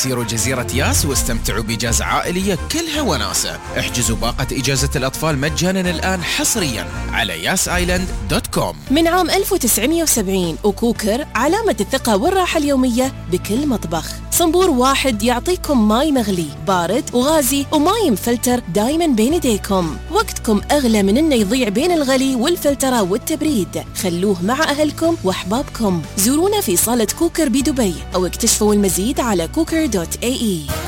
سيروا جزيرة ياس واستمتعوا بإجازة عائلية كلها وناسة. احجزوا باقة إجازة الأطفال مجانا الآن حصريا على yasisland.com. من عام 1970 وكوكر علامة الثقة والراحة اليومية بكل مطبخ. صنبور واحد يعطيكم ماي مغلي بارد وغازي وماي مفلتر دايما بين يديكم. وقتكم أغلى من إنه يضيع بين الغلي والفلترة والتبريد. خلوه مع أهلكم وأحبابكم. زورونا في صالة كوكر بدبي أو اكتشفوا المزيد على cooker.ae.